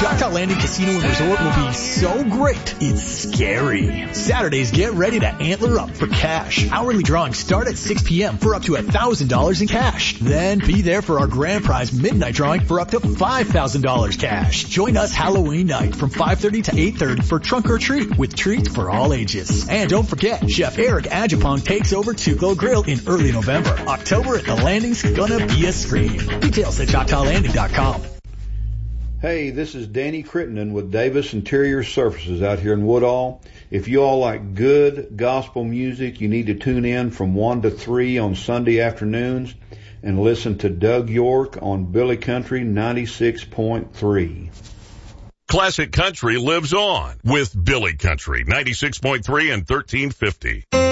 Choctaw Landing Casino and Resort will be so great, it's scary. Saturdays, get ready to antler up for cash. Hourly drawings start at 6 p.m. for up to $1,000 in cash. Then be there for our grand prize midnight drawing for up to $5,000 cash. Join us Halloween night from 5:30 to 8:30 for Trunk or Treat with treats for all ages. And don't forget, Chef Eric Ajapong takes over Tuco Grill in early November. October at the Landing's gonna be a scream. Details at ChoctawLanding.com. Hey, this is Danny Crittenden with Davis Interior Surfaces out here in Woodall. If you all like good gospel music, you need to tune in from 1 to 3 on Sunday afternoons and listen to Doug York on Billy Country 96.3. Classic Country lives on with Billy Country 96.3 and 1350.